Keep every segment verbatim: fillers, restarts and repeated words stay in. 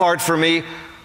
apart for me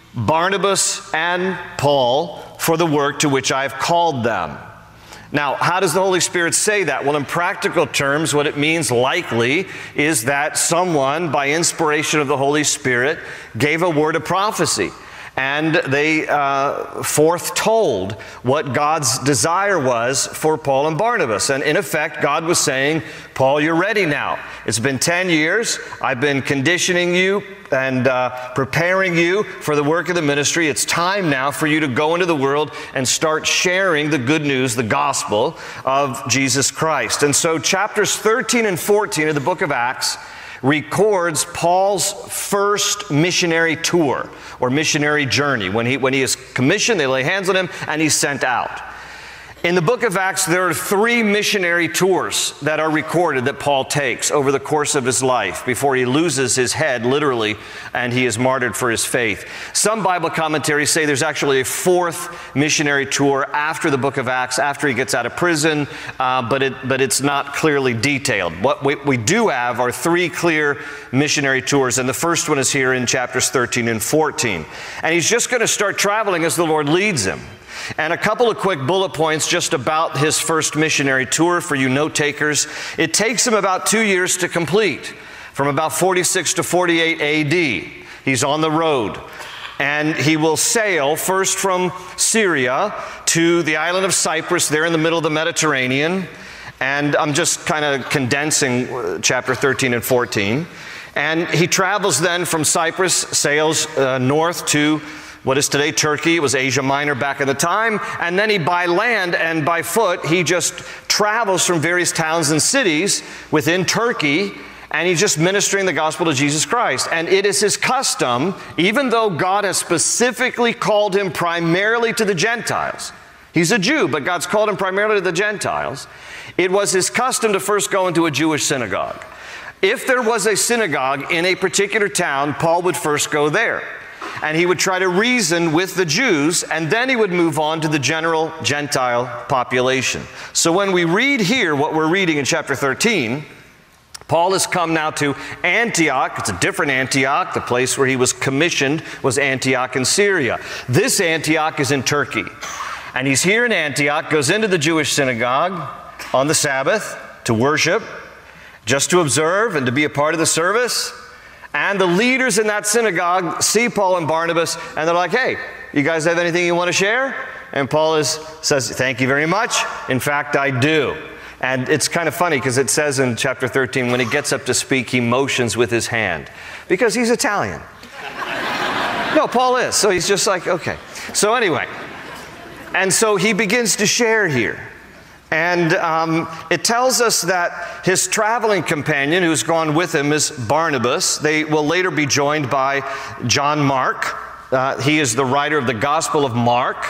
Barnabas and Paul for the work to which I have called them. Now, how does the Holy Spirit say that? Well, in practical terms, what it means likely is that someone, by inspiration of the Holy Spirit, gave a word of prophecy. And they uh, foretold what God's desire was for Paul and Barnabas. And in effect, God was saying, Paul, you're ready now. It's been ten years. I've been conditioning you and uh, preparing you for the work of the ministry. It's time now for you to go into the world and start sharing the good news, the gospel of Jesus Christ. And so chapters thirteen and fourteen of the book of Acts records Paul's first missionary tour or missionary journey. When he, when he is commissioned, they lay hands on him, and he's sent out. In the book of Acts, there are three missionary tours that are recorded that Paul takes over the course of his life before he loses his head, literally, and he is martyred for his faith. Some Bible commentaries say there's actually a fourth missionary tour after the book of Acts, after he gets out of prison, uh, but, it, but it's not clearly detailed. What we, we do have are three clear missionary tours, and the first one is here in chapters thirteen and fourteen. And he's just going to start traveling as the Lord leads him. And a couple of quick bullet points just about his first missionary tour for you note takers. It takes him about two years to complete, from about forty-six to forty-eight A D. He's on the road. And he will sail first from Syria to the island of Cyprus, there in the middle of the Mediterranean. And I'm just kind of condensing chapter thirteen and fourteen. And he travels then from Cyprus, sails uh, north to what is today Turkey. It was Asia Minor back in the time. And then he, by land and by foot, he just travels from various towns and cities within Turkey, and he's just ministering the gospel to Jesus Christ. And it is his custom, even though God has specifically called him primarily to the Gentiles. He's a Jew, but God's called him primarily to the Gentiles. It was his custom to first go into a Jewish synagogue. If there was a synagogue in a particular town, Paul would first go there. And he would try to reason with the Jews, and then he would move on to the general Gentile population. So when we read here what we're reading in chapter thirteen, Paul has come now to Antioch. It's a different Antioch. The place where he was commissioned was Antioch in Syria. This Antioch is in Turkey. And he's here in Antioch, goes into the Jewish synagogue on the Sabbath to worship, just to observe and to be a part of the service. And the leaders in that synagogue see Paul and Barnabas, and they're like, hey, you guys have anything you want to share? And Paul is, says, thank you very much. In fact, I do. And it's kind of funny because it says in chapter thirteen, when he gets up to speak, he motions with his hand because he's Italian. No, Paul is. So he's just like, okay. So anyway, and so he begins to share here. And um, it tells us that his traveling companion who's gone with him is Barnabas. They will later be joined by John Mark. Uh, he is the writer of the Gospel of Mark.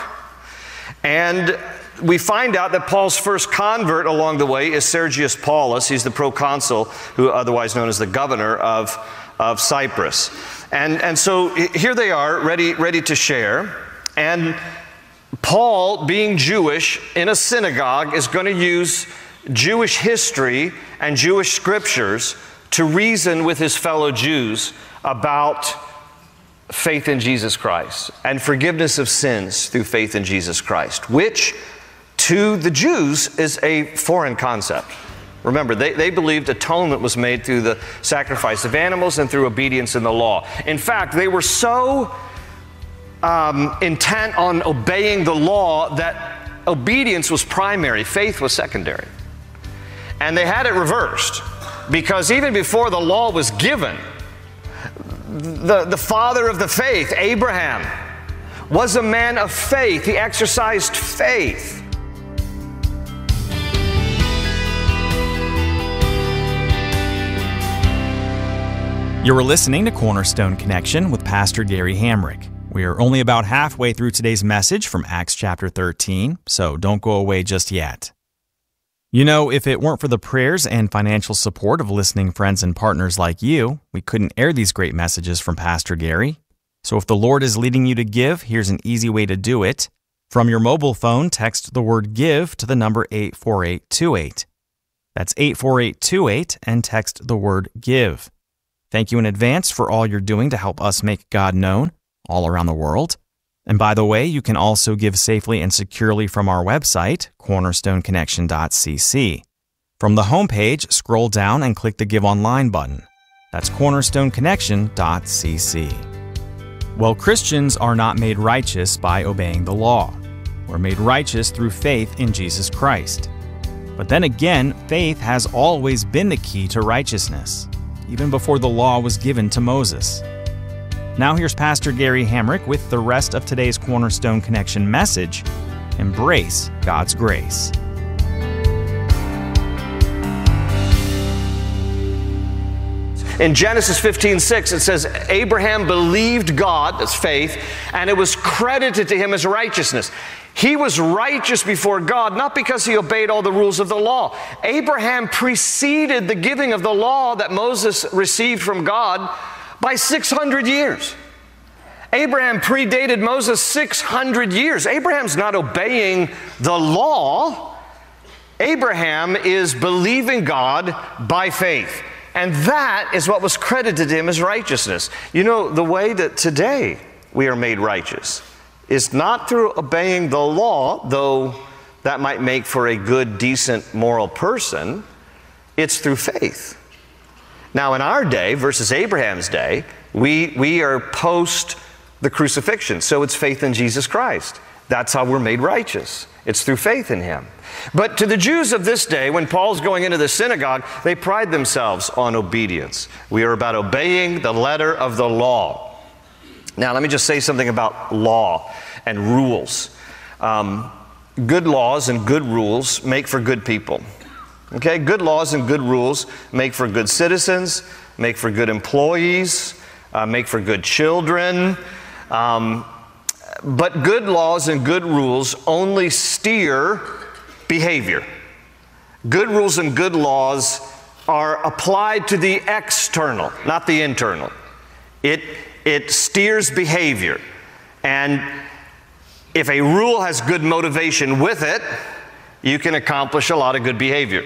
And we find out that Paul's first convert along the way is Sergius Paulus. He's the proconsul, who otherwise known as the governor of, of Cyprus. And, and so here they are, ready, ready to share. And Paul, being Jewish in a synagogue, is going to use Jewish history and Jewish scriptures to reason with his fellow Jews about faith in Jesus Christ and forgiveness of sins through faith in Jesus Christ, which to the Jews is a foreign concept. Remember, they, they believed atonement was made through the sacrifice of animals and through obedience in the law. In fact, they were so Um, intent on obeying the law that obedience was primary, faith was secondary. And they had it reversed, because even before the law was given, the, the father of the faith, Abraham, was a man of faith. He exercised faith. You're listening to Cornerstone Connection with Pastor Gary Hamrick. We are only about halfway through today's message from Acts chapter thirteen, so don't go away just yet. You know, if it weren't for the prayers and financial support of listening friends and partners like you, we couldn't air these great messages from Pastor Gary. So if the Lord is leading you to give, here's an easy way to do it. From your mobile phone, text the word GIVE to the number eight four eight two eight. That's eight four eight two eight, and text the word GIVE. Thank you in advance for all you're doing to help us make God known all around the world. And by the way, you can also give safely and securely from our website, cornerstone connection dot c c. From the homepage, scroll down and click the Give Online button. That's cornerstone connection dot c c. Well, Christians are not made righteous by obeying the law. We're made righteous through faith in Jesus Christ. But then again, faith has always been the key to righteousness, even before the law was given to Moses. Now here's Pastor Gary Hamrick with the rest of today's Cornerstone Connection message, Embrace God's Grace. In Genesis fifteen six, it says, Abraham believed God, that's faith, and it was credited to him as righteousness. He was righteous before God, not because he obeyed all the rules of the law. Abraham preceded the giving of the law that Moses received from God by six hundred years. Abraham predated Moses six hundred years. Abraham's not obeying the law. Abraham is believing God by faith. And that is what was credited to him as righteousness. You know, the way that today we are made righteous is not through obeying the law, though that might make for a good, decent, moral person. It's through faith. Now, in our day versus Abraham's day, we, we are post the crucifixion. So it's faith in Jesus Christ. That's how we're made righteous. It's through faith in Him. But to the Jews of this day, when Paul's going into the synagogue, they pride themselves on obedience. We are about obeying the letter of the law. Now, let me just say something about law and rules. Um, good laws and good rules make for good people. Okay, good laws and good rules make for good citizens, make for good employees, uh, make for good children. Um, but good laws and good rules only steer behavior. Good rules and good laws are applied to the external, not the internal. It, it steers behavior. And if a rule has good motivation with it, you can accomplish a lot of good behavior.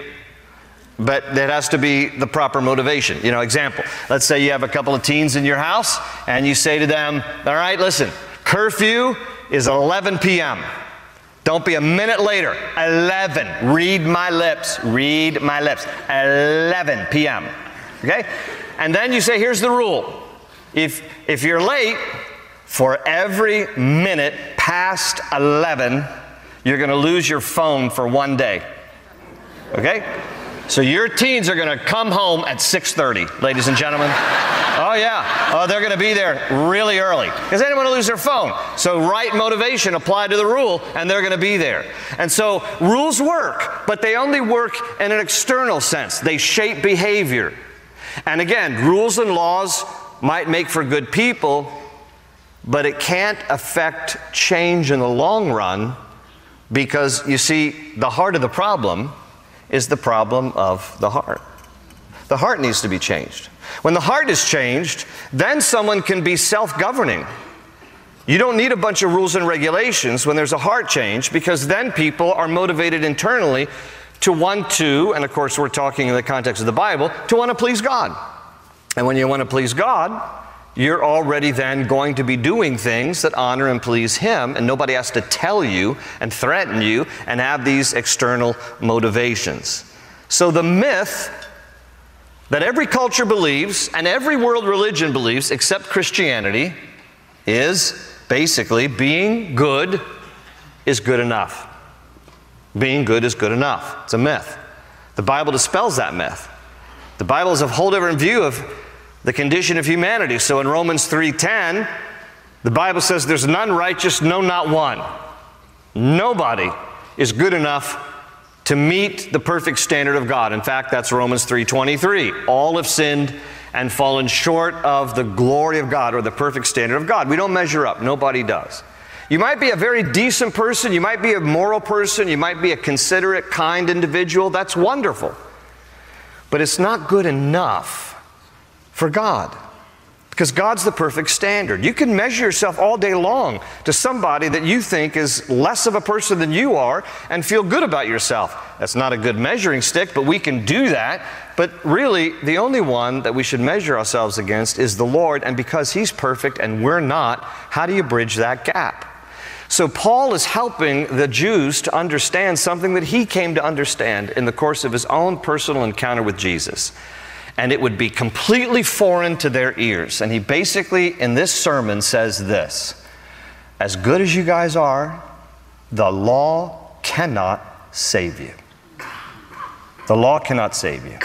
But it has to be the proper motivation. You know, example, let's say you have a couple of teens in your house and you say to them, all right, listen, curfew is eleven p m Don't be a minute later. eleven. Read my lips. Read my lips. eleven p m Okay? And then you say, here's the rule. If, if you're late, for every minute past eleven, you're going to lose your phone for one day. Okay? So your teens are going to come home at six thirty, ladies and gentlemen. Oh, yeah. Oh, they're going to be there really early because they don't want to lose their phone. So right motivation applied to the rule, and they're going to be there. And so rules work, but they only work in an external sense. They shape behavior. And again, rules and laws might make for good people, but it can't affect change in the long run because, you see, the heart of the problem is the problem of the heart. The heart needs to be changed. When the heart is changed, then someone can be self-governing. You don't need a bunch of rules and regulations when there's a heart change, because then people are motivated internally to want to, and of course we're talking in the context of the Bible, to want to please God. And when you want to please God, you're already then going to be doing things that honor and please Him, and nobody has to tell you and threaten you and have these external motivations. So the myth that every culture believes and every world religion believes except Christianity is basically being good is good enough. Being good is good enough. It's a myth. The Bible dispels that myth. The Bible is a whole different view of the condition of humanity. So in Romans three ten, the Bible says there's none righteous, no, not one. Nobody is good enough to meet the perfect standard of God. In fact, that's Romans three twenty-three. All have sinned and fallen short of the glory of God, or the perfect standard of God. We don't measure up. Nobody does. You might be a very decent person. You might be a moral person. You might be a considerate, kind individual. That's wonderful. But it's not good enough for God. Because God's the perfect standard. You can measure yourself all day long to somebody that you think is less of a person than you are and feel good about yourself. That's not a good measuring stick, but we can do that. But really, the only one that we should measure ourselves against is the Lord, and because He's perfect and we're not, how do you bridge that gap? So Paul is helping the Jews to understand something that he came to understand in the course of his own personal encounter with Jesus. And it would be completely foreign to their ears. And he basically, in this sermon, says this: as good as you guys are, the law cannot save you. The law cannot save you.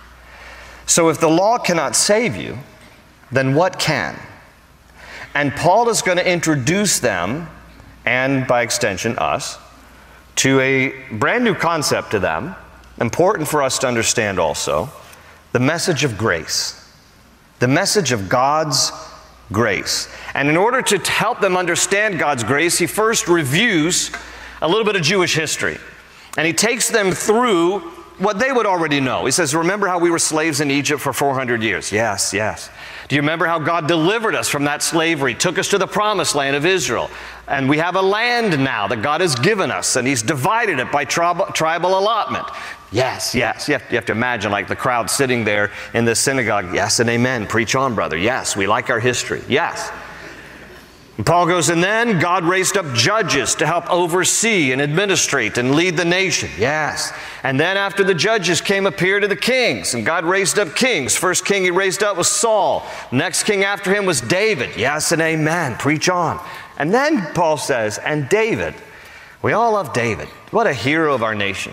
So if the law cannot save you, then what can? And Paul is going to introduce them, and by extension us, to a brand new concept to them, important for us to understand also: the message of grace. The message of God's grace. And in order to help them understand God's grace, he first reviews a little bit of Jewish history. And he takes them through what they would already know. He says, remember how we were slaves in Egypt for four hundred years? Yes, yes. Do you remember how God delivered us from that slavery, took us to the promised land of Israel? And we have a land now that God has given us, and He's divided it by tribal, tribal allotment. Yes, yes. You have, you have to imagine like the crowd sitting there in the synagogue. Yes and amen. Preach on, brother. Yes, we like our history. Yes. And Paul goes, and then God raised up judges to help oversee and administrate and lead the nation. Yes. And then after the judges came a period of the kings, and God raised up kings. First king he raised up was Saul. Next king after him was David. Yes and amen. Preach on. And then Paul says, and David, we all love David. What a hero of our nation.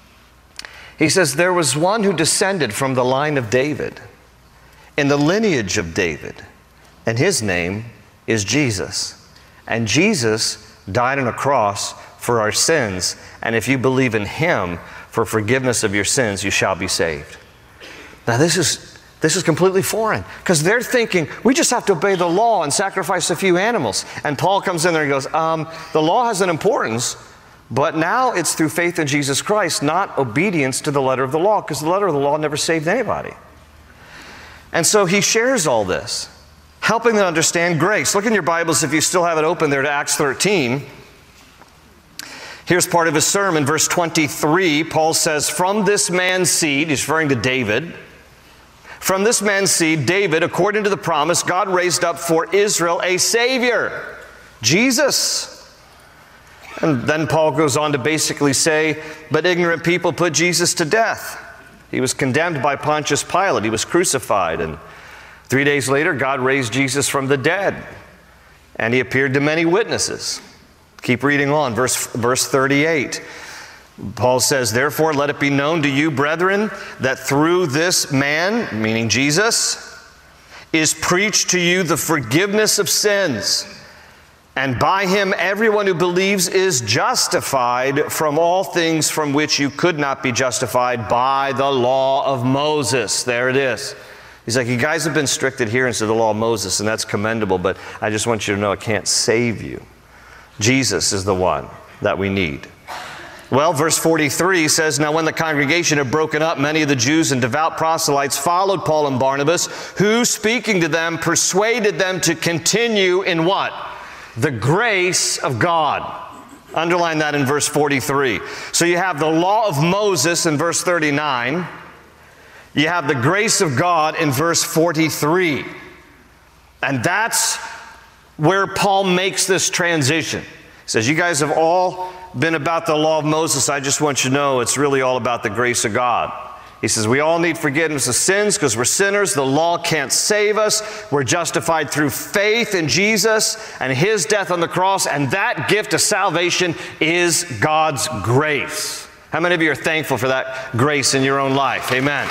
He says, there was one who descended from the line of David, in the lineage of David, and his name is Jesus. And Jesus died on a cross for our sins, and if you believe in Him for forgiveness of your sins, you shall be saved. Now this is this is completely foreign, because they're thinking we just have to obey the law and sacrifice a few animals. And Paul comes in there and goes, um, the law has an importance, but now it's through faith in Jesus Christ, not obedience to the letter of the law, because the letter of the law never saved anybody. And so he shares all this, helping them understand grace. Look in your Bibles, if you still have it open there, to Acts thirteen. Here's part of his sermon, verse twenty-three. Paul says, from this man's seed, he's referring to David, from this man's seed, David, according to the promise, God raised up for Israel a Savior, Jesus. And then Paul goes on to basically say, but ignorant people put Jesus to death. He was condemned by Pontius Pilate. He was crucified, and three days later, God raised Jesus from the dead, and He appeared to many witnesses. Keep reading on, verse, verse thirty-eight. Paul says, therefore, let it be known to you, brethren, that through this man, meaning Jesus, is preached to you the forgiveness of sins. And by Him, everyone who believes is justified from all things from which you could not be justified by the law of Moses. There it is. He's like, you guys have been strict adherents to the law of Moses, and that's commendable, but I just want you to know it can't save you. Jesus is the one that we need. Well, verse forty-three says, now when the congregation had broken up, many of the Jews and devout proselytes followed Paul and Barnabas, who, speaking to them, persuaded them to continue in what? The grace of God. Underline that in verse forty-three. So you have the law of Moses in verse thirty-nine. You have the grace of God in verse forty-three. And that's where Paul makes this transition. He says, you guys have all been about the law of Moses. I just want you to know it's really all about the grace of God. He says, we all need forgiveness of sins because we're sinners. The law can't save us. We're justified through faith in Jesus and His death on the cross, and that gift of salvation is God's grace. How many of you are thankful for that grace in your own life? Amen.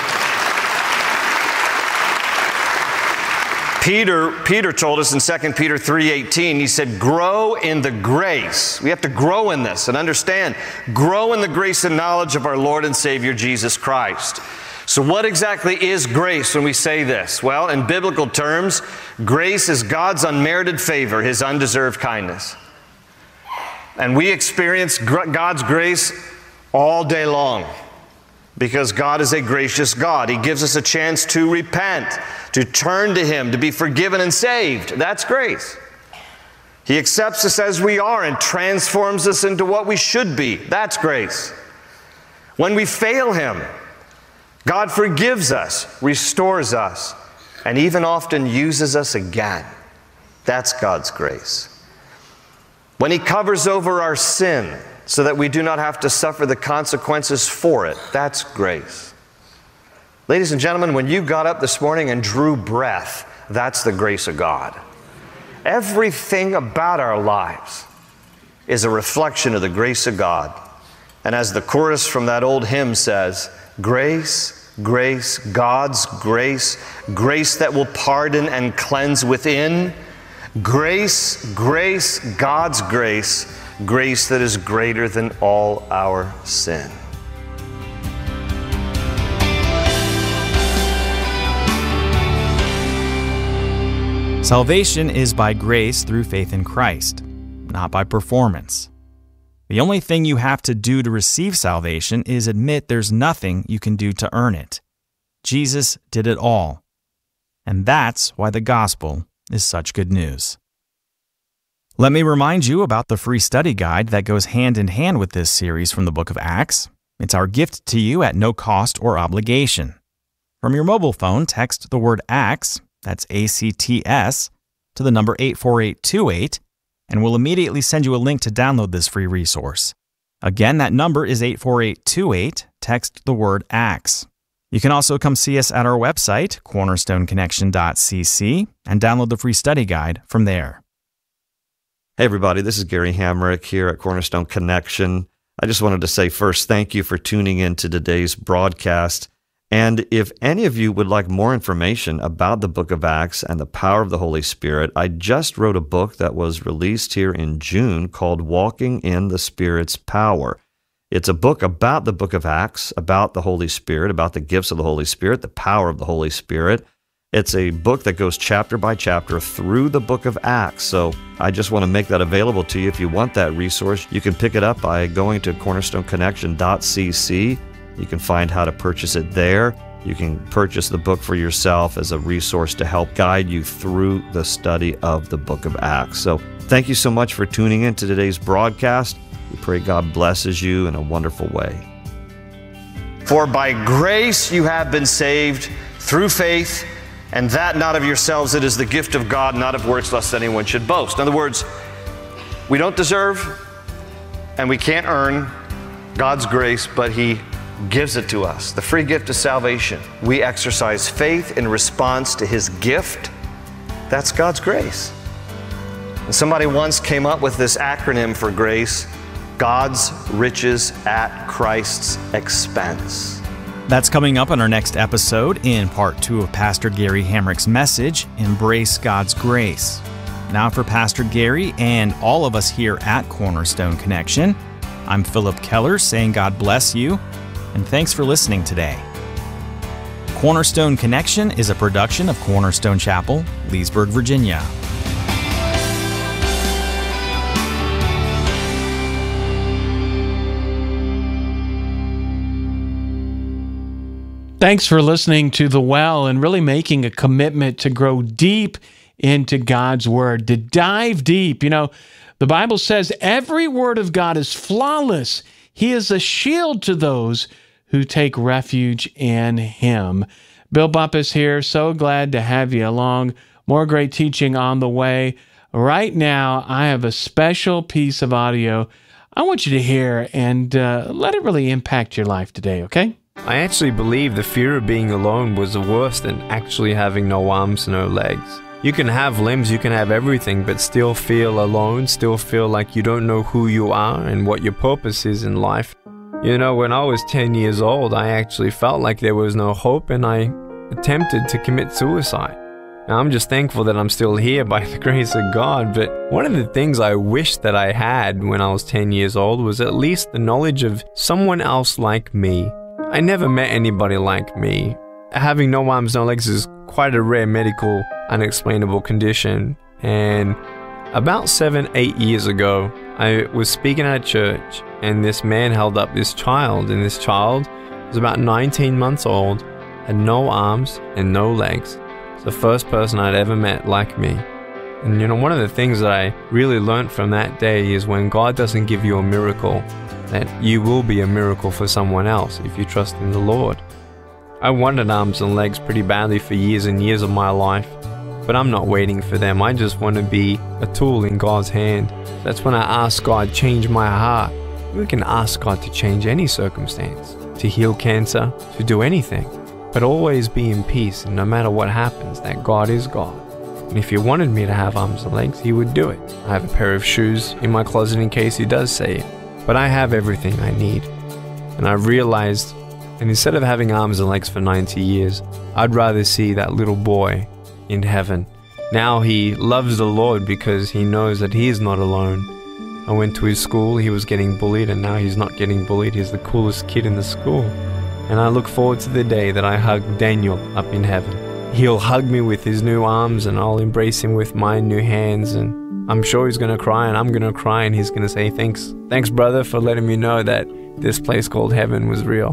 Peter, Peter told us in Second Peter three eighteen, he said, grow in the grace. We have to grow in this and understand, grow in the grace and knowledge of our Lord and Savior Jesus Christ. So what exactly is grace when we say this? Well, in biblical terms, grace is God's unmerited favor, His undeserved kindness. And we experience God's grace all day long. because God is a gracious God. He gives us a chance to repent, to turn to Him, to be forgiven and saved. That's grace. He accepts us as we are and transforms us into what we should be. That's grace. When we fail Him, God forgives us, restores us, and even often uses us again. That's God's grace. When He covers over our sin so that we do not have to suffer the consequences for it, that's grace. Ladies and gentlemen, when you got up this morning and drew breath, that's the grace of God. Everything about our lives is a reflection of the grace of God. And as the chorus from that old hymn says, grace, grace, God's grace, grace that will pardon and cleanse within, grace, grace, God's grace, grace that is greater than all our sin. Salvation is by grace through faith in Christ, not by performance. The only thing you have to do to receive salvation is admit there's nothing you can do to earn it. Jesus did it all. And that's why the gospel is such good news. Let me remind you about the free study guide that goes hand in hand with this series from the book of Acts. It's our gift to you at no cost or obligation. From your mobile phone, text the word Acts, that's A C T S, to the number eight four eight two eight, and we'll immediately send you a link to download this free resource. Again, that number is eight four eight two eight. Text the word Acts. You can also come see us at our website, cornerstone connection dot c c, and download the free study guide from there. Hey everybody, this is Gary Hamrick here at Cornerstone Connection. I just wanted to say first, thank you for tuning in to today's broadcast. And if any of you would like more information about the book of Acts and the power of the Holy Spirit, I just wrote a book that was released here in June called Walking in the Spirit's Power. It's a book about the book of Acts, about the Holy Spirit, about the gifts of the Holy Spirit, the power of the Holy Spirit. It's a book that goes chapter by chapter through the book of Acts. So I just want to make that available to you. If you want that resource, you can pick it up by going to cornerstone connection dot c c. You can find how to purchase it there. You can purchase the book for yourself as a resource to help guide you through the study of the book of Acts. So thank you so much for tuning in to today's broadcast. We pray God blesses you in a wonderful way. For by grace you have been saved through faith, and that not of yourselves, it is the gift of God, not of works, lest anyone should boast. In other words, we don't deserve and we can't earn God's grace, but He gives it to us. The free gift of salvation. We exercise faith in response to His gift. That's God's grace. And somebody once came up with this acronym for grace, God's riches at Christ's expense. That's coming up on our next episode in part two of Pastor Gary Hamrick's message, Embrace God's Grace. Now for Pastor Gary and all of us here at Cornerstone Connection, I'm Philip Keller saying God bless you, and thanks for listening today. Cornerstone Connection is a production of Cornerstone Chapel, Leesburg, Virginia. Thanks for listening to The Well and really making a commitment to grow deep into God's Word, to dive deep. You know, the Bible says every word of God is flawless. He is a shield to those who take refuge in Him. Bill Bumpus here. So glad to have you along. More great teaching on the way. Right now, I have a special piece of audio I want you to hear and uh, let it really impact your life today, okay? I actually believe the fear of being alone was worse than actually having no arms, no legs. You can have limbs, you can have everything, but still feel alone, still feel like you don't know who you are and what your purpose is in life. You know, when I was ten years old, I actually felt like there was no hope and I attempted to commit suicide. Now, I'm just thankful that I'm still here by the grace of God, but one of the things I wish that I had when I was ten years old was at least the knowledge of someone else like me. I never met anybody like me. Having no arms, no legs is quite a rare medical, unexplainable condition. And about seven, eight years ago, I was speaking at a church, and this man held up this child, and this child was about nineteen months old, had no arms and no legs. It's the first person I'd ever met like me. And you know, one of the things that I really learned from that day is when God doesn't give you a miracle, that you will be a miracle for someone else if you trust in the Lord. I wanted arms and legs pretty badly for years and years of my life, but I'm not waiting for them. I just want to be a tool in God's hand. That's when I ask God, change my heart. We can ask God to change any circumstance, to heal cancer, to do anything, but always be in peace, and no matter what happens, that God is God. And if He wanted me to have arms and legs, He would do it. I have a pair of shoes in my closet in case He does say it, but I have everything I need. And I realized, and instead of having arms and legs for ninety years, I'd rather see that little boy in heaven. Now he loves the Lord because he knows that he is not alone. I went to his school, he was getting bullied, and now he's not getting bullied. He's the coolest kid in the school. And I look forward to the day that I hug Daniel up in heaven. He'll hug me with his new arms, and I'll embrace him with my new hands, and I'm sure he's going to cry, and I'm going to cry, and he's going to say, thanks, thanks brother, for letting me know that this place called heaven was real.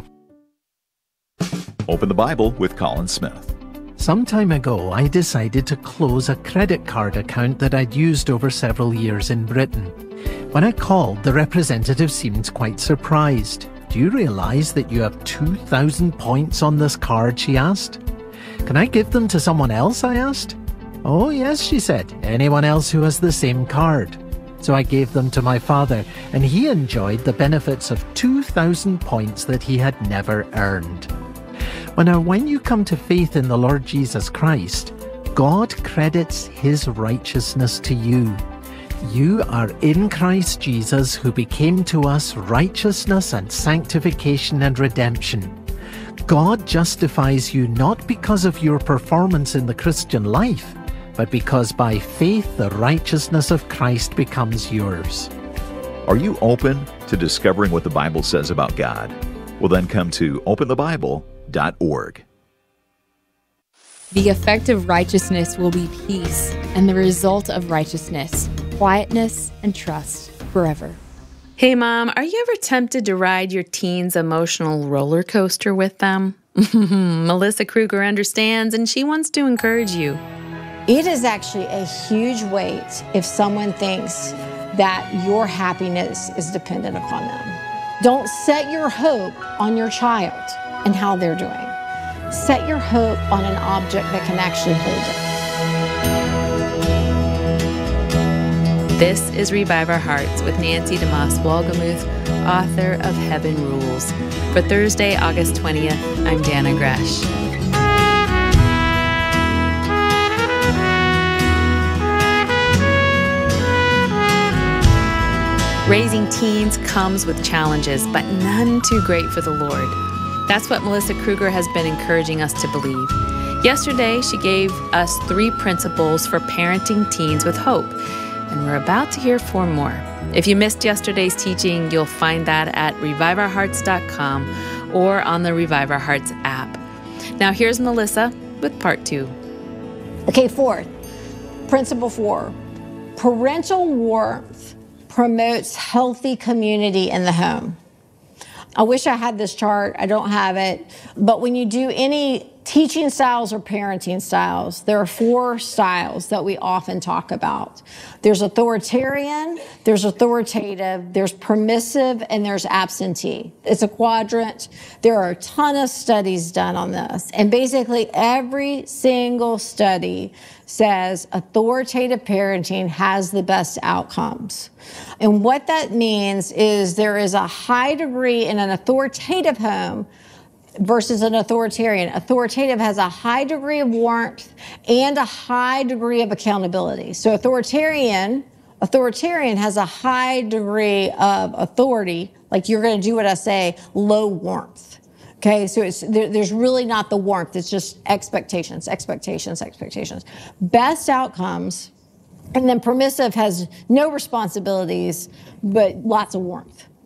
Open the Bible with Colin Smith. Some time ago, I decided to close a credit card account that I'd used over several years in Britain. When I called, the representative seemed quite surprised. Do you realize that you have two thousand points on this card, she asked. Can I give them to someone else, I asked. Oh yes, she said, anyone else who has the same card. So I gave them to my father, and he enjoyed the benefits of two thousand points that he had never earned. Well, now, when you come to faith in the Lord Jesus Christ, God credits His righteousness to you. You are in Christ Jesus, who became to us righteousness and sanctification and redemption. God justifies you not because of your performance in the Christian life, but because by faith the righteousness of Christ becomes yours. Are you open to discovering what the Bible says about God? Well, then come to open the bible dot org. The effect of righteousness will be peace, and the result of righteousness, quietness and trust forever. Hey, Mom, are you ever tempted to ride your teen's emotional roller coaster with them? Melissa Kruger understands, and she wants to encourage you. It is actually a huge weight if someone thinks that your happiness is dependent upon them. Don't set your hope on your child and how they're doing. Set your hope on an object that can actually hold it. This is Revive Our Hearts with Nancy DeMoss Wolgemuth, author of Heaven Rules. For Thursday, August twentieth, I'm Dana Gresh. Raising teens comes with challenges, but none too great for the Lord. That's what Melissa Kruger has been encouraging us to believe. Yesterday, she gave us three principles for parenting teens with hope, and we're about to hear four more. If you missed yesterday's teaching, you'll find that at revive our hearts dot com or on the Revive Our Hearts app. Now here's Melissa with part two. Okay, fourth, principle four, parental warmth promotes healthy community in the home. I wish I had this chart. I don't have it. But when you do any teaching styles or parenting styles, there are four styles that we often talk about. There's authoritarian, there's authoritative, there's permissive, and there's absentee. It's a quadrant. There are a ton of studies done on this. And basically every single study says authoritative parenting has the best outcomes. And what that means is there is a high degree in an authoritative home versus an authoritarian. Authoritative has a high degree of warmth and a high degree of accountability. So authoritarian, authoritarian has a high degree of authority, like you're going to do what I say, low warmth. Okay, so it's, there, there's really not the warmth. It's just expectations, expectations, expectations. Best outcomes, and then permissive has no responsibilities, but lots of warmth.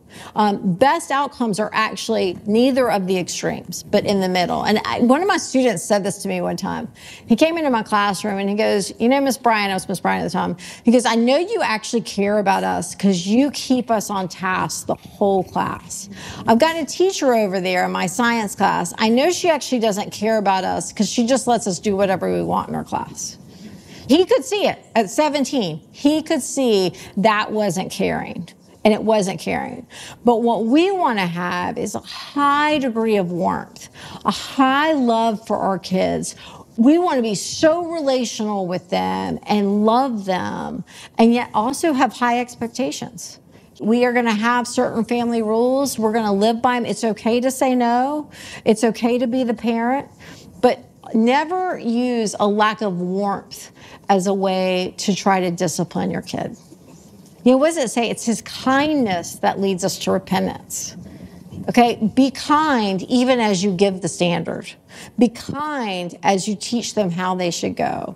Um, best outcomes are actually neither of the extremes, but in the middle. And I, one of my students said this to me one time. He came into my classroom and he goes, you know, Miss Bryan, I was Miss Bryan at the time. He goes, I know you actually care about us because you keep us on task the whole class. I've got a teacher over there in my science class. I know she actually doesn't care about us because she just lets us do whatever we want in her class. He could see it at seventeen. He could see that wasn't caring. And it wasn't caring. But what we want to have is a high degree of warmth, a high love for our kids. We want to be so relational with them and love them, and yet also have high expectations. We are going to have certain family rules. We're going to live by them. It's okay to say no. It's okay to be the parent. But never use a lack of warmth as a way to try to discipline your kid. You know, what does it say? It's his kindness that leads us to repentance. Okay, be kind even as you give the standard. Be kind as you teach them how they should go.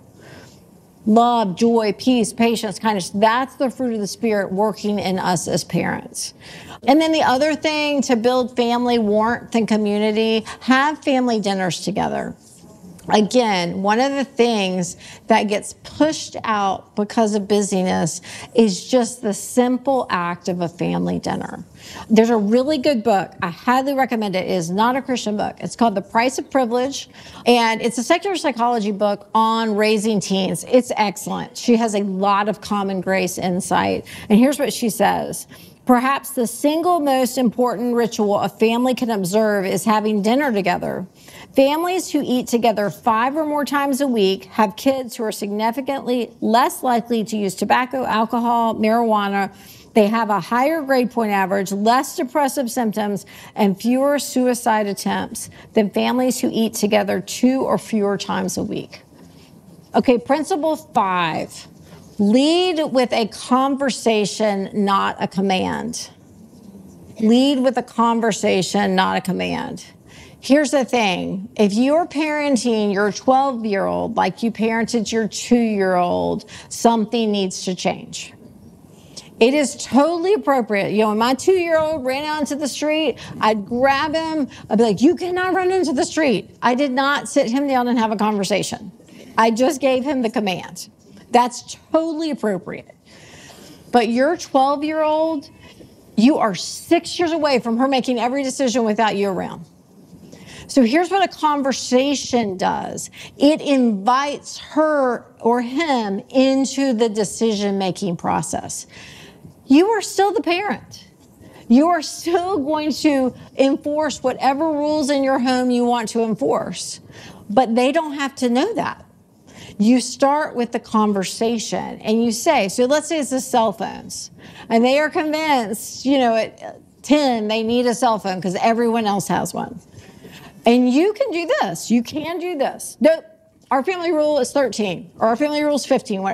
Love, joy, peace, patience, kindness. That's the fruit of the Spirit working in us as parents. And then the other thing to build family warmth and community, have family dinners together. Again, one of the things that gets pushed out because of busyness is just the simple act of a family dinner. There's a really good book. I highly recommend it. It is not a Christian book. It's called The Price of Privilege, and it's a secular psychology book on raising teens. It's excellent. She has a lot of common grace insight. And here's what she says. Perhaps the single most important ritual a family can observe is having dinner together. Families who eat together five or more times a week have kids who are significantly less likely to use tobacco, alcohol, marijuana. They have a higher grade point average, less depressive symptoms, and fewer suicide attempts than families who eat together two or fewer times a week. Okay, principle five. Lead with a conversation, not a command. Lead with a conversation, not a command. Here's the thing. If you're parenting your twelve-year-old like you parented your two-year-old, something needs to change. It is totally appropriate. You know, when my two-year-old ran out into the street, I'd grab him. I'd be like, you cannot run into the street. I did not sit him down and have a conversation. I just gave him the command. That's totally appropriate. But your twelve-year-old, you are six years away from her making every decision without you around. So here's what a conversation does. It invites her or him into the decision-making process. You are still the parent. You are still going to enforce whatever rules in your home you want to enforce, but they don't have to know that. You start with the conversation and you say, so let's say it's the cell phones, and they are convinced, you know, at ten, they need a cell phone because everyone else has one. And you can do this. You can do this. Nope. Our family rule is thirteen, or our family rule is fifteen.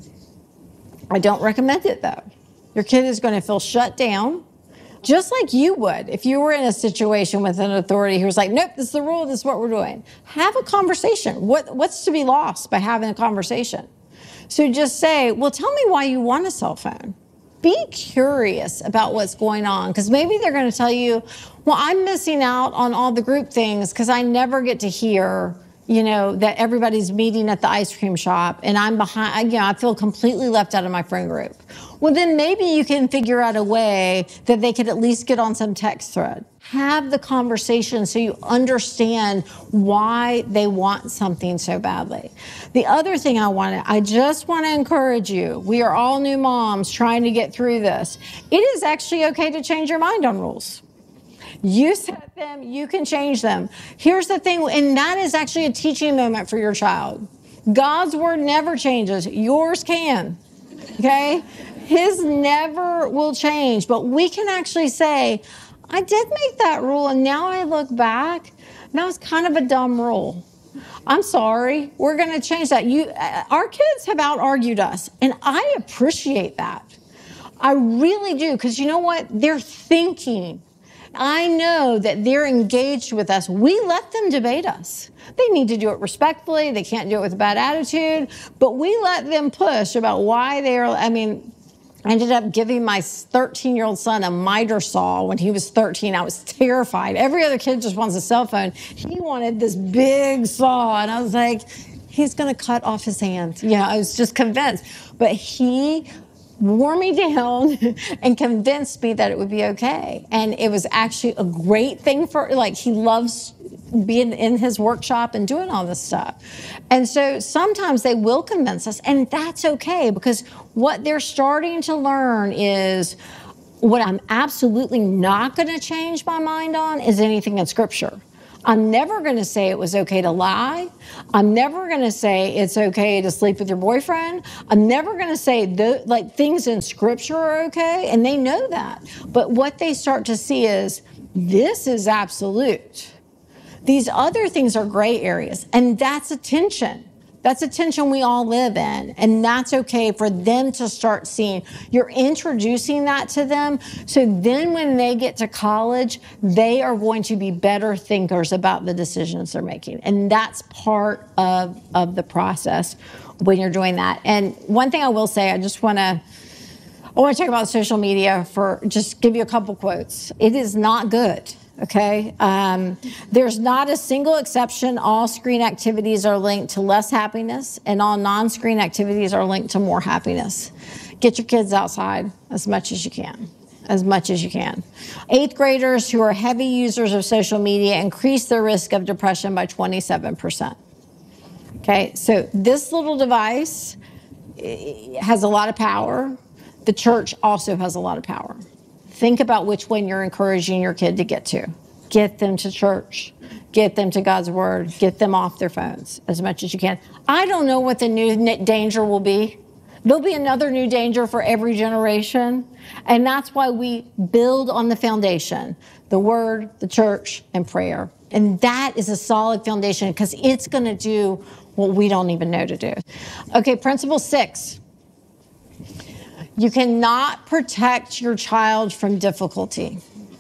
I don't recommend it, though. Your kid is going to feel shut down, just like you would if you were in a situation with an authority who's like, nope, this is the rule, this is what we're doing. Have a conversation. What, what's to be lost by having a conversation? So just say, well, tell me why you want a cell phone. Be curious about what's going on, because maybe they're going to tell you, well, I'm missing out on all the group things because I never get to hear, you know, that everybody's meeting at the ice cream shop and I'm behind, you know, I feel completely left out of my friend group. Well, then maybe you can figure out a way that they could at least get on some text thread. Have the conversation so you understand why they want something so badly. The other thing I want to, I just want to encourage you. We are all new moms trying to get through this. It is actually okay to change your mind on rules. You set them, you can change them. Here's the thing, and that is actually a teaching moment for your child. God's word never changes. Yours can, okay? His never will change, but we can actually say, I did make that rule, and now I look back, that was kind of a dumb rule. I'm sorry, we're going to change that. You, our kids have out-argued us, and I appreciate that. I really do, because you know what? They're thinking. I know that they're engaged with us. We let them debate us. They need to do it respectfully. They can't do it with a bad attitude, but we let them push about why they're, I mean, I ended up giving my thirteen-year-old son a miter saw when he was thirteen. I was terrified. Every other kid just wants a cell phone. He wanted this big saw, and I was like, he's going to cut off his hand. Yeah, I was just convinced. But he wore me down and convinced me that it would be okay. And it was actually a great thing for, like, he loves being in his workshop and doing all this stuff. And so sometimes they will convince us, and that's okay, because what they're starting to learn is what I'm absolutely not going to change my mind on is anything in Scripture. I'm never going to say it was okay to lie. I'm never going to say it's okay to sleep with your boyfriend. I'm never going to say the, like things in Scripture are okay, and they know that. But what they start to see is this is absolute. These other things are gray areas, and that's a tension. That's a tension we all live in, and that's okay for them to start seeing. You're introducing that to them, so then when they get to college, they are going to be better thinkers about the decisions they're making, and that's part of, of the process when you're doing that. And one thing I will say, I just want to I want to talk about social media for just give you a couple quotes. It is not good. Okay, um, there's not a single exception. All screen activities are linked to less happiness, and all non-screen activities are linked to more happiness. Get your kids outside as much as you can, as much as you can. Eighth graders who are heavy users of social media increase their risk of depression by twenty-seven percent. Okay, so this little device has a lot of power. The church also has a lot of power. Think about which one you're encouraging your kid to get to. Get them to church. Get them to God's Word. Get them off their phones as much as you can. I don't know what the new danger will be. There'll be another new danger for every generation. And that's why we build on the foundation, the Word, the church, and prayer. And that is a solid foundation because it's going to do what we don't even know to do. Okay, principle six. You cannot protect your child from difficulty.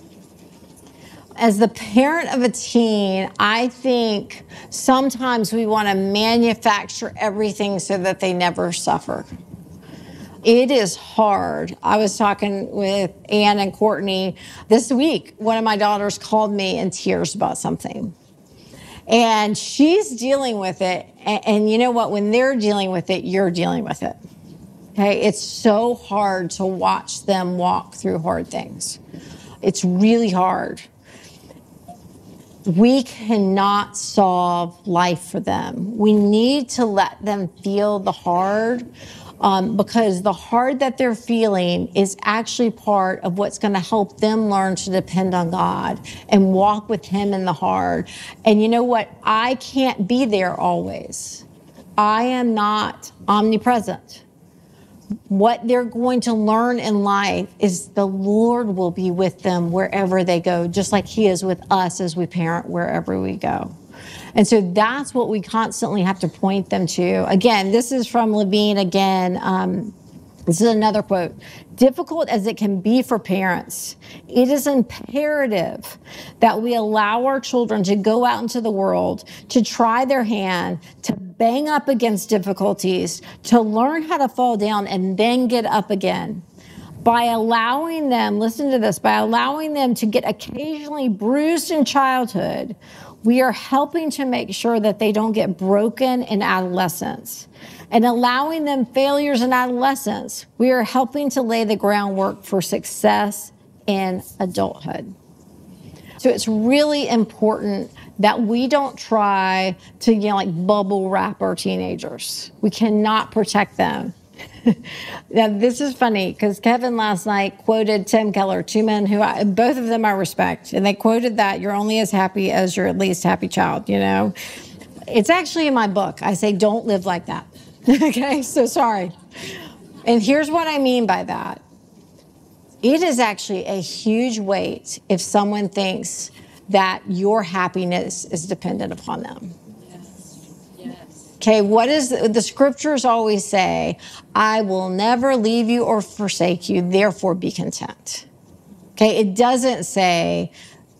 As the parent of a teen, I think sometimes we want to manufacture everything so that they never suffer. It is hard. I was talking with Ann and Courtney this week. One of my daughters called me in tears about something. And she's dealing with it. And, and you know what? When they're dealing with it, you're dealing with it. Okay, it's so hard to watch them walk through hard things. It's really hard. We cannot solve life for them. We need to let them feel the hard um, because the hard that they're feeling is actually part of what's going to help them learn to depend on God and walk with Him in the hard. And you know what? I can't be there always. I am not omnipresent. What they're going to learn in life is the Lord will be with them wherever they go, just like He is with us as we parent wherever we go. And so that's what we constantly have to point them to. Again, this is from Levine again. Um, this is another quote. Difficult as it can be for parents, it is imperative that we allow our children to go out into the world, to try their hand, to bang up against difficulties, to learn how to fall down and then get up again. By allowing them, listen to this, by allowing them to get occasionally bruised in childhood, we are helping to make sure that they don't get broken in adolescence. And allowing them failures in adolescence, we are helping to lay the groundwork for success in adulthood. So it's really important that we don't try to, you know, like bubble wrap our teenagers. We cannot protect them. Now, this is funny because Kevin last night quoted Tim Keller, two men who I, both of them I respect. And they quoted that you're only as happy as your at least happy child, you know. It's actually in my book. I say, don't live like that. Okay, so sorry. And here's what I mean by that. It is actually a huge weight if someone thinks that your happiness is dependent upon them. Yes. Yes. Okay, what is the, the scriptures always say? I will never leave you or forsake you, therefore be content. Okay, it doesn't say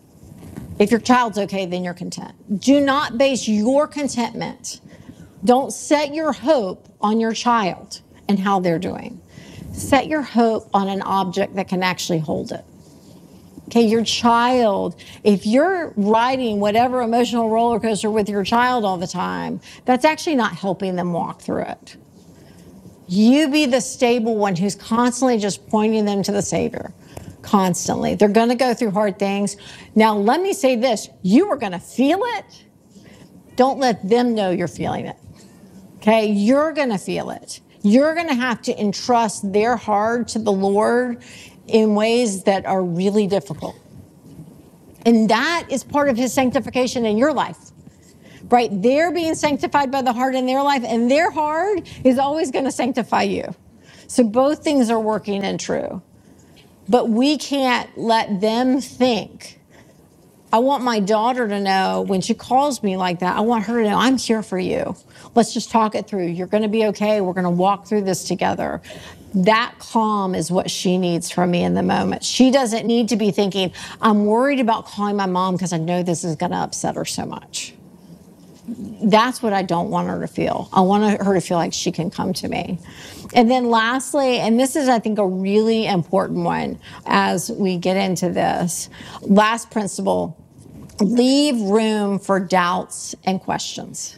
if your child's okay, then you're content. Do not base your contentment. Don't set your hope on your child and how they're doing. set your hope on an object that can actually hold it. Okay, your child, if you're riding whatever emotional roller coaster with your child all the time, that's actually not helping them walk through it. You be the stable one who's constantly just pointing them to the Savior. Constantly. They're going to go through hard things. Now, let me say this. You are going to feel it. Don't let them know you're feeling it. Okay? You're going to feel it. You're going to have to entrust their heart to the Lord in ways that are really difficult. And that is part of his sanctification in your life, right? They're being sanctified by the heart in their life, and their heart is always going to sanctify you. So both things are working and true. But we can't let them think. I want my daughter to know when she calls me like that, I want her to know I'm here for you. Let's just talk it through. You're going to be okay. We're going to walk through this together. That calm is what she needs from me in the moment. She doesn't need to be thinking, I'm worried about calling my mom because I know this is going to upset her so much. That's what I don't want her to feel. I want her to feel like she can come to me. And then lastly, and this is, I think, a really important one as we get into this, last principle, leave room for doubts and questions.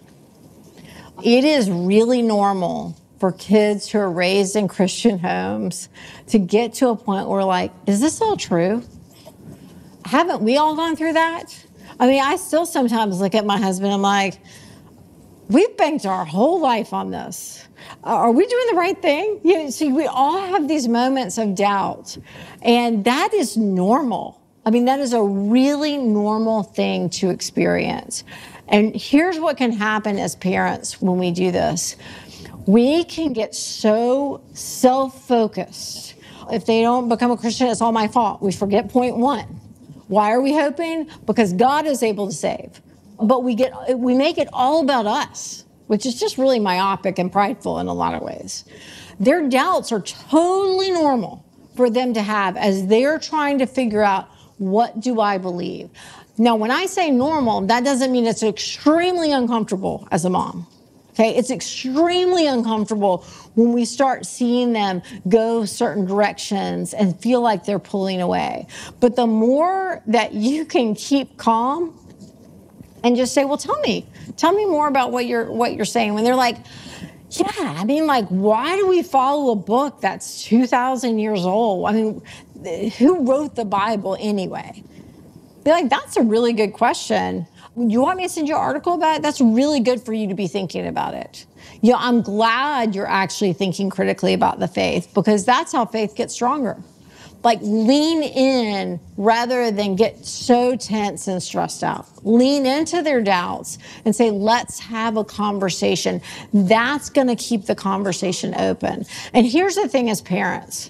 It is really normal for kids who are raised in Christian homes to get to a point where, like, is this all true? Haven't we all gone through that? I mean, I still sometimes look at my husband, I'm like, we've banked our whole life on this. Are we doing the right thing? You know, see, we all have these moments of doubt, and that is normal. I mean, that is a really normal thing to experience. And here's what can happen as parents when we do this. We can get so self-focused. If they don't become a Christian, it's all my fault. We forget point one. Why are we hoping? Because God is able to save. But we get we make it all about us, which is just really myopic and prideful in a lot of ways. Their doubts are totally normal for them to have as they're trying to figure out, what do I believe? Now, when I say normal, that doesn't mean it's extremely uncomfortable as a mom. Okay, it's extremely uncomfortable when we start seeing them go certain directions and feel like they're pulling away. But the more that you can keep calm and just say, well, tell me, tell me more about what you're what you're saying. When they're like, yeah, I mean, like, why do we follow a book that's two thousand years old? I mean, who wrote the Bible anyway? Be like, that's a really good question. You want me to send you an article about it? That's really good for you to be thinking about it. You know, I'm glad you're actually thinking critically about the faith, because that's how faith gets stronger. Like, lean in rather than get so tense and stressed out. Lean into their doubts and say, let's have a conversation. That's going to keep the conversation open. And here's the thing as parents,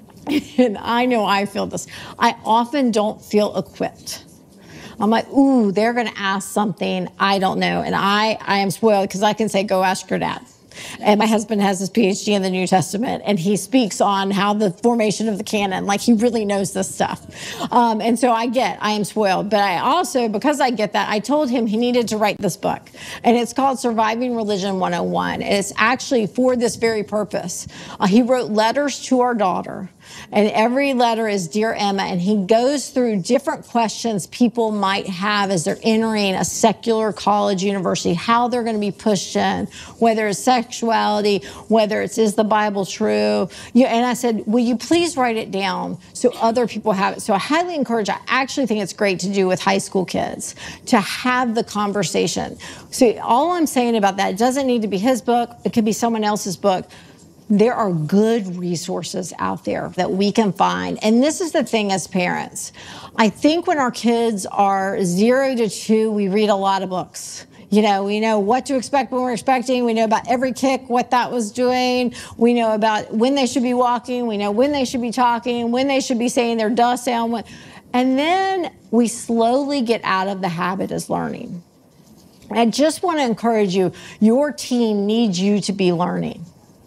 and I know I feel this, I often don't feel equipped. I'm like, ooh, they're going to ask something I don't know. And I, I am spoiled because I can say, go ask your dad. And my husband has his P H D in the New Testament, and he speaks on how the formation of the canon, like he really knows this stuff. Um, and so I get, I am spoiled. But I also, because I get that, I told him he needed to write this book. And it's called Surviving Religion one oh one. And it's actually for this very purpose. Uh, he wrote letters to our daughter. And every letter is Dear Emma, and he goes through different questions people might have as they're entering a secular college university, how they're going to be pushed in, whether it's sexuality, whether it's is the Bible true. You, and I said, will you please write it down so other people have it? So I highly encourage, I actually think it's great to do with high school kids, to have the conversation. So all I'm saying about that, it doesn't need to be his book, it could be someone else's book. There are good resources out there that we can find. And this is the thing as parents. I think when our kids are zero to two, we read a lot of books. You know, we know what to expect when we're expecting. We know about every kick, what that was doing. We know about when they should be walking. We know when they should be talking, when they should be saying their duh sound. And then we slowly get out of the habit as learning. I just want to encourage you, your teen needs you to be learning.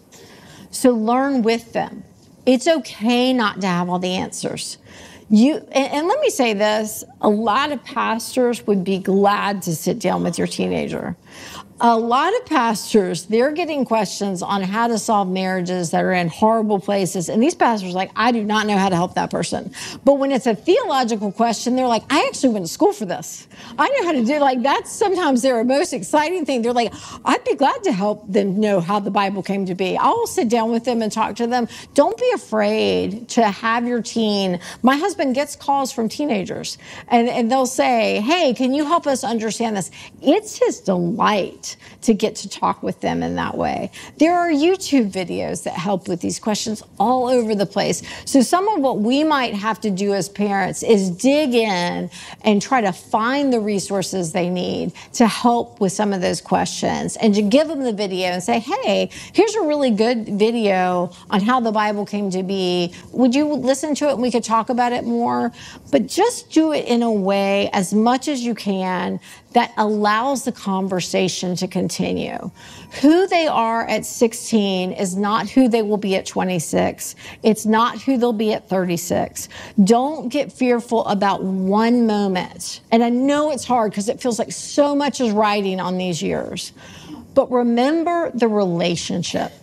So learn with them. It's okay not to have all the answers. You and, and let me say this, a lot of pastors would be glad to sit down with your teenager. A lot of pastors, they're getting questions on how to solve marriages that are in horrible places. And these pastors are like, I do not know how to help that person. But when it's a theological question, they're like, I actually went to school for this. I know how to do, like, that's sometimes their most exciting thing. They're like, I'd be glad to help them know how the Bible came to be. I'll sit down with them and talk to them. Don't be afraid to have your teen. My husband gets calls from teenagers, and, and they'll say, hey, can you help us understand this? It's his delight to get to talk with them in that way. There are YouTube videos that help with these questions all over the place. So some of what we might have to do as parents is dig in and try to find the resources they need to help with some of those questions, and to give them the video and say, hey, here's a really good video on how the Bible came to be. Would you listen to it and we could talk about it more? But just do it in a way, as much as you can, that allows the conversation to continue. Who they are at sixteen is not who they will be at twenty-six. It's not who they'll be at thirty-six. Don't get fearful about one moment. And I know it's hard because it feels like so much is riding on these years. But remember the relationship.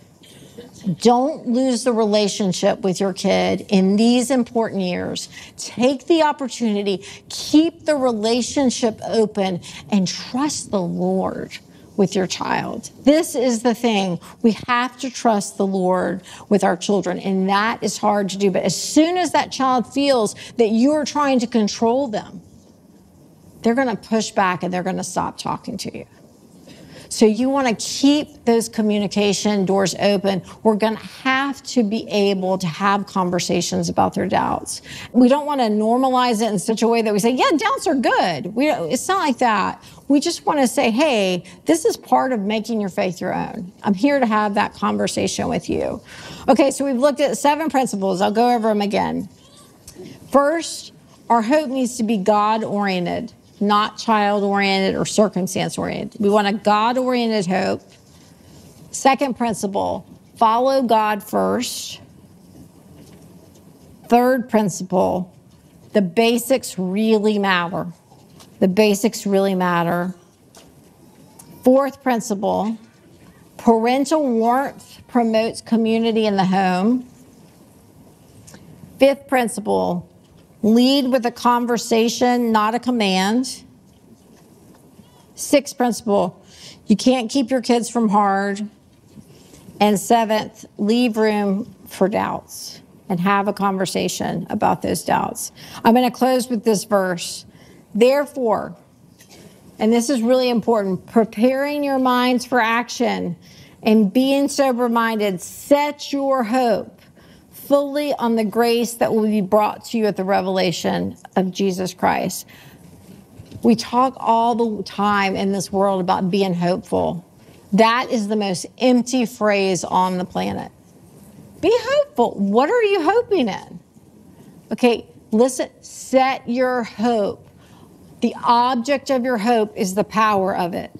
Don't lose the relationship with your kid in these important years. Take the opportunity, keep the relationship open, and trust the Lord with your child. This is the thing. We have to trust the Lord with our children, and that is hard to do. But as soon as that child feels that you are trying to control them, they're going to push back and they're going to stop talking to you. So you want to keep those communication doors open. We're going to have to be able to have conversations about their doubts. We don't want to normalize it in such a way that we say, yeah, doubts are good. We, it's not like that. We just want to say, hey, this is part of making your faith your own. I'm here to have that conversation with you. Okay, so we've looked at seven principles. I'll go over them again. First, our hope needs to be God-oriented, not child-oriented or circumstance-oriented. We want a God-oriented hope. Second principle, follow God first. Third principle, the basics really matter. The basics really matter. Fourth principle, parental warmth promotes community in the home. Fifth principle, lead with a conversation, not a command. Sixth principle, you can't keep your kids from hard. And seventh, leave room for doubts and have a conversation about those doubts. I'm going to close with this verse. Therefore, and this is really important, preparing your minds for action and being sober-minded, set your hope fully on the grace that will be brought to you at the revelation of Jesus Christ. We talk all the time in this world about being hopeful. That is the most empty phrase on the planet. Be hopeful. What are you hoping in? Okay, listen, set your hope. The object of your hope is the power of it.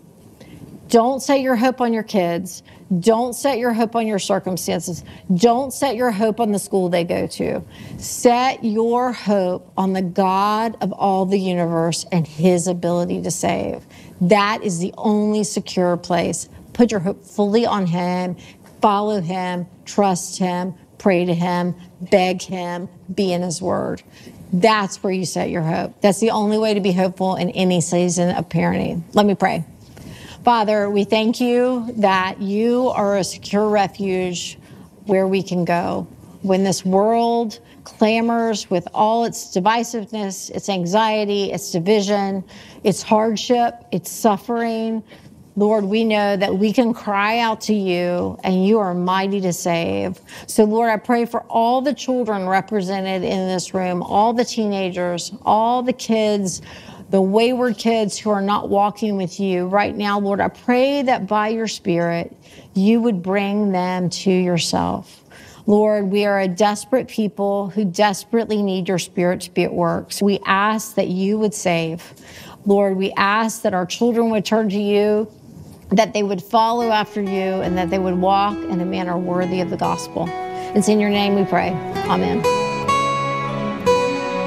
Don't set your hope on your kids. Don't set your hope on your circumstances. Don't set your hope on the school they go to. Set your hope on the God of all the universe and his ability to save. That is the only secure place. Put your hope fully on him. Follow him. Trust him. Pray to him. Beg him. Be in his word. That's where you set your hope. That's the only way to be hopeful in any season of parenting. Let me pray. Father, we thank you that you are a secure refuge where we can go. When this world clamors with all its divisiveness, its anxiety, its division, its hardship, its suffering, Lord, we know that we can cry out to you and you are mighty to save. So Lord, I pray for all the children represented in this room, all the teenagers, all the kids, the wayward kids who are not walking with you right now. Lord, I pray that by your Spirit, you would bring them to yourself. Lord, we are a desperate people who desperately need your Spirit to be at work. So we ask that you would save. Lord, we ask that our children would turn to you, that they would follow after you, and that they would walk in a manner worthy of the gospel. It's in your name we pray. Amen.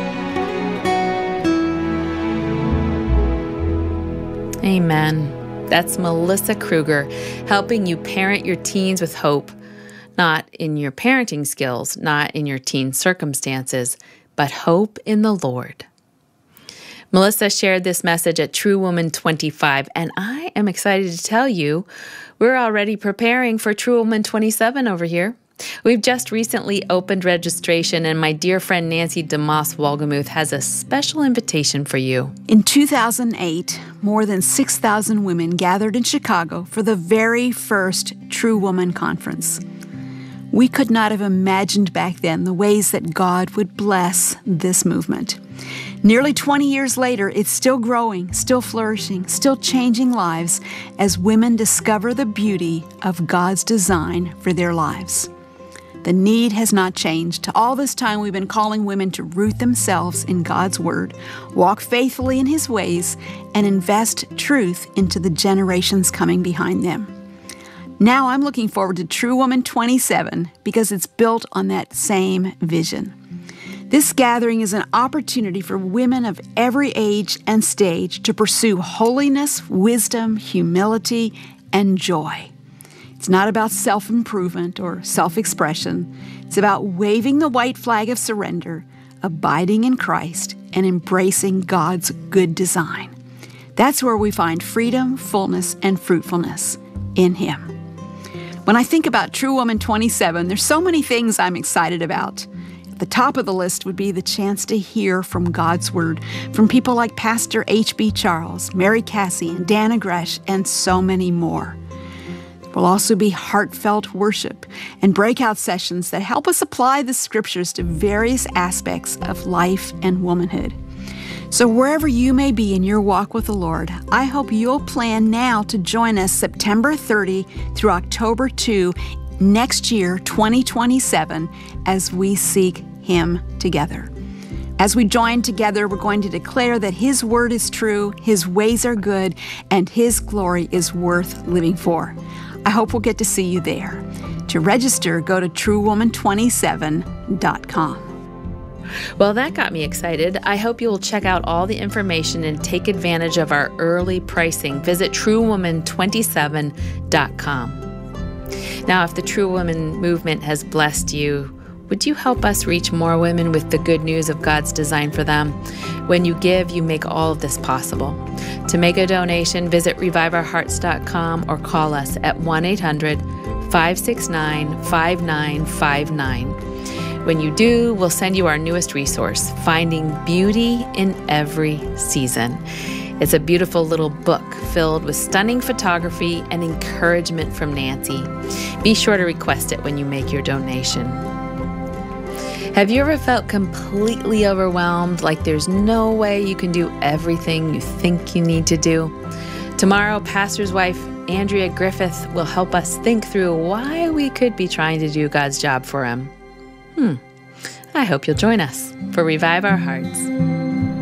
Amen. That's Melissa Kruger, helping you parent your teens with hope, not in your parenting skills, not in your teen circumstances, but hope in the Lord. Melissa shared this message at True Woman twenty-five, and I am excited to tell you we're already preparing for True Woman twenty-seven over here. We've just recently opened registration, and my dear friend Nancy DeMoss Wolgemuth has a special invitation for you. In two thousand eight, more than six thousand women gathered in Chicago for the very first True Woman Conference. We could not have imagined back then the ways that God would bless this movement. Nearly twenty years later, it's still growing, still flourishing, still changing lives as women discover the beauty of God's design for their lives. The need has not changed. All this time, we've been calling women to root themselves in God's Word, walk faithfully in His ways, and invest truth into the generations coming behind them. Now I'm looking forward to True Woman twenty-seven because it's built on that same vision. This gathering is an opportunity for women of every age and stage to pursue holiness, wisdom, humility, and joy. It's not about self-improvement or self-expression. It's about waving the white flag of surrender, abiding in Christ, and embracing God's good design. That's where we find freedom, fullness, and fruitfulness in Him. When I think about True Woman twenty-seven, there's so many things I'm excited about. At the top of the list would be the chance to hear from God's Word from people like Pastor H B Charles, Mary Cassie, and Dana Gresh, and so many more. There will also be heartfelt worship and breakout sessions that help us apply the Scriptures to various aspects of life and womanhood. So wherever you may be in your walk with the Lord, I hope you'll plan now to join us September thirtieth through October second next year, twenty twenty-seven, as we seek Him together. As we join together, we're going to declare that His Word is true, His ways are good, and His glory is worth living for. I hope we'll get to see you there. To register, go to true woman twenty-seven dot com. Well, that got me excited. I hope you will check out all the information and take advantage of our early pricing. Visit true woman twenty-seven dot com. Now, if the True Woman movement has blessed you, would you help us reach more women with the good news of God's design for them? When you give, you make all of this possible. To make a donation, visit revive our hearts dot com or call us at one eight hundred, five six nine, five nine five nine. When you do, we'll send you our newest resource, Finding Beauty in Every Season. It's a beautiful little book filled with stunning photography and encouragement from Nancy. Be sure to request it when you make your donation. Have you ever felt completely overwhelmed, like there's no way you can do everything you think you need to do? Tomorrow, pastor's wife Andrea Griffith will help us think through why we could be trying to do God's job for Him. Hmm. I hope you'll join us for Revive Our Hearts.